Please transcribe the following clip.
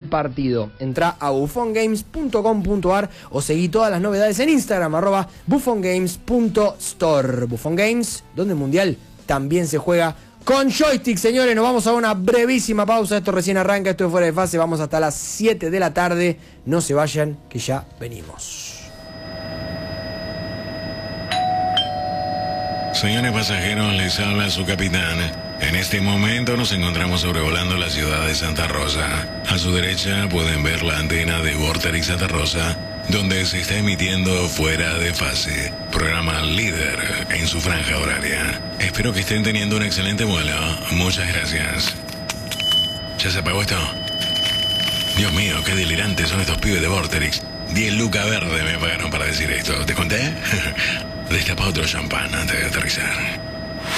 partido. Entrá a buffongames.com.ar o seguí todas las novedades en Instagram, @buffongames.store. Buffon Games, donde el mundial también se juega con joystick, señores. Nos vamos a una brevísima pausa. Esto recién arranca, esto es Fuera de Fase. Vamos hasta las 7 de la tarde. No se vayan, que ya venimos. Señores pasajeros, les habla su capitán. En este momento nos encontramos sobrevolando la ciudad de Santa Rosa. A su derecha pueden ver la antena de Vorterix Santa Rosa, donde se está emitiendo Fuera de Fase, programa líder en su franja horaria. Espero que estén teniendo un excelente vuelo. Muchas gracias. ¿Ya se apagó esto? Dios mío, qué delirantes son estos pibes de Vorterix. 10 lucas verde me pagaron para decir esto. ¿Te conté? Destapa otro champán antes de aterrizar.